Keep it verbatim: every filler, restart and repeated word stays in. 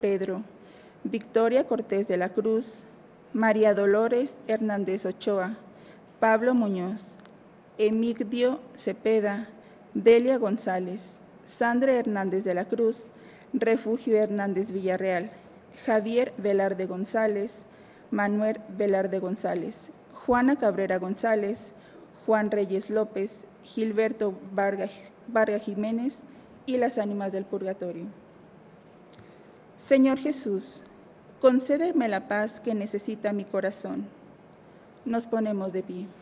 Pedro, Victoria Cortés de la Cruz, María Dolores Hernández Ochoa, Pablo Muñoz, Emigdio Cepeda, Delia González, Sandra Hernández de la Cruz, Refugio Hernández Villarreal, Javier Velarde González, Manuel Velarde González, Juana Cabrera González, Juan Reyes López, Gilberto Vargas, Vargas Jiménez y las ánimas del purgatorio. Señor Jesús, concédeme la paz que necesita mi corazón. Nos ponemos de pie.